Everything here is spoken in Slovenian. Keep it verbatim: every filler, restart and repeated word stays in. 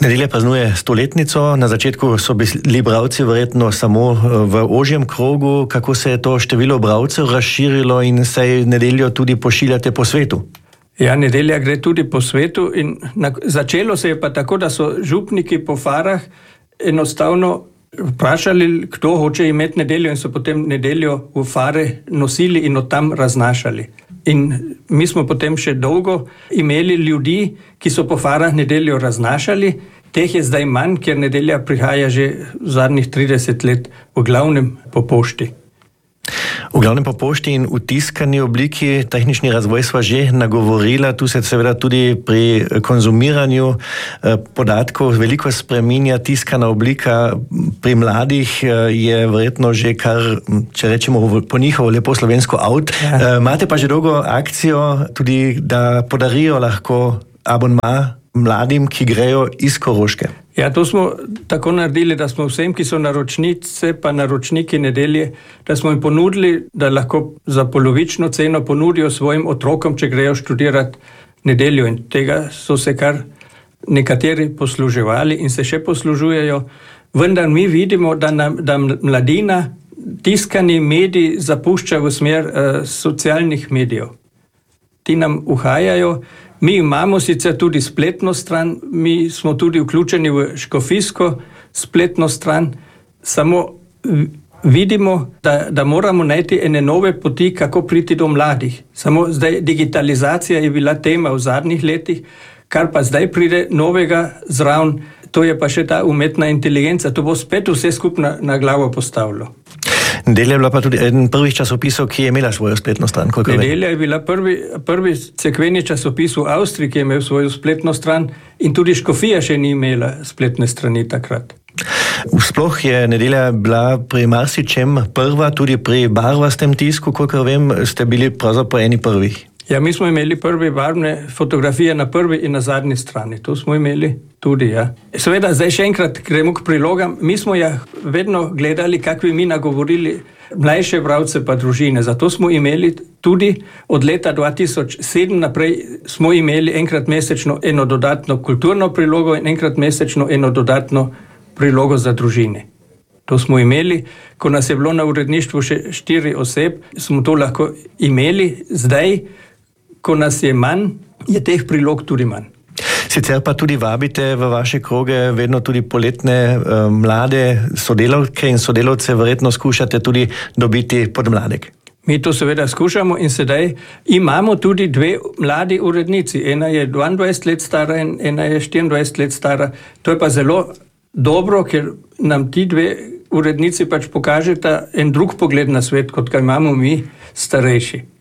Nedelja praznuje stoletnico, na začetku so bili bralci verjetno samo v ožjem krogu. Kako se je to število bralcev razširilo in se nedeljo tudi pošiljate po svetu? Ja, nedelja gre tudi po svetu in na, začelo se je pa tako, da so župniki po farah enostavno vprašali, kdo hoče imeti nedeljo, in so potem nedeljo v fare nosili in od tam raznašali. In mi smo potem še dolgo imeli ljudi, ki so po farah nedeljo raznašali. Teh je zdaj manj, ker nedelja prihaja že v zadnjih trideset let v glavnem po pošti. V glavnem po pošti in v tiskani obliki. Tehnični razvoj sva že nagovorila, tu se seveda tudi pri konzumiranju podatkov veliko spreminja. Tiskana oblika pri mladih je verjetno že kar, če rečemo po njihovo lepo slovensko, out. Ja. Imate pa že dolgo akcijo tudi, da podarijo lahko abonma mladim, ki grejo iz Koroške. Ja, to smo tako naredili, da smo vsem, ki so naročnice pa naročniki nedelje, da smo jim ponudili, da lahko za polovično ceno ponudijo svojim otrokom, če grejo študirati nedeljo. In tega so se kar nekateri posluževali in se še poslužujejo. Vendar mi vidimo, da, nam, da mladina tiskani medij zapušča v smer uh, socialnih medijev. Ti nam uhajajo. Mi imamo sicer tudi spletno stran, mi smo tudi vključeni v škofijsko spletno stran, samo vidimo, da, da moramo najti ene nove poti, kako priti do mladih. Samo zdaj digitalizacija je bila tema v zadnjih letih, kar pa zdaj pride novega zraven, to je pa še ta umetna inteligenca, to bo spet vse skupaj na, na glavo postavilo. Nedelja je bila pa tudi eden prvih časopisov, ki je imela svojo spletno stran. Nedelja je bila prvi, prvi cerkveni časopis v Avstriji, ki je imel svojo spletno stran, in tudi škofija še ni imela spletne strani takrat. Sploh je nedelja bila pri marsičem prva, tudi pri barvastem tisku, kolikor vem, ste bili pravzaprav eni prvih. Ja, mi smo imeli prve barvne fotografije na prvi in na zadnji strani. To smo imeli tudi, ja. Seveda, zdaj še enkrat gremo k prilogam. Mi smo ja vedno gledali, kako bi mi nagovorili mlajše bralce pa družine. Zato smo imeli tudi od leta dva tisoč sedem naprej smo imeli enkrat mesečno eno dodatno kulturno prilogo in enkrat mesečno eno dodatno prilogo za družine. To smo imeli, ko nas je bilo na uredništvu še štiri oseb, smo to lahko imeli. Zdaj, ko nas je manj, je teh prilog tudi manj. Sicer pa tudi vabite v vaše kroge vedno tudi poletne eh, mlade sodelavke in sodelavce, verjetno skušate tudi dobiti podmladek. Mi to seveda skušamo in sedaj imamo tudi dve mladi urednici. Ena je dvaindvajset let stara in ena je štiriindvajset let stara. To je pa zelo dobro, ker nam ti dve urednici pač pokažeta en drug pogled na svet, kot ga imamo mi starejši.